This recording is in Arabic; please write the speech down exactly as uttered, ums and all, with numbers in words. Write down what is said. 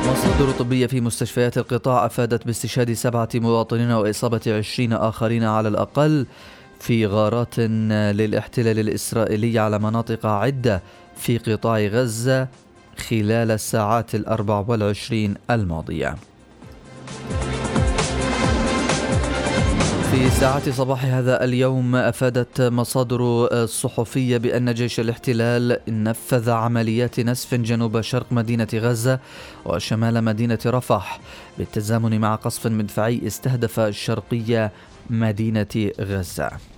مصادر طبية في مستشفيات القطاع أفادت باستشهاد سبعة مواطنين وإصابة عشرين آخرين على الأقل في غارات للاحتلال الإسرائيلي على مناطق عدة في قطاع غزة خلال الساعات الأربع والعشرين الماضية. في ساعات صباح هذا اليوم أفادت مصادر صحفية بأن جيش الاحتلال نفذ عمليات نسف جنوب شرق مدينة غزة وشمال مدينة رفح بالتزامن مع قصف مدفعي استهدف شرقي مدينة غزة.